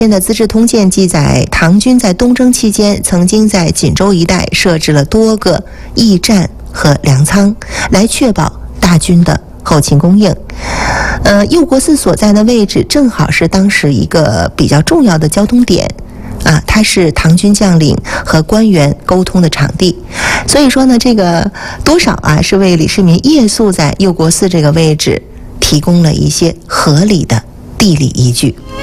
的《资治通鉴》记载，唐军在东征期间，曾经在锦州一带设置了多个驿站和粮仓，来确保大军的后勤供应。右国寺所在的位置正好是当时一个比较重要的交通点。它是唐军将领和官员沟通的场地，所以说呢，这个多少是为李世民夜宿在右国寺这个位置提供了一些合理的地理依据。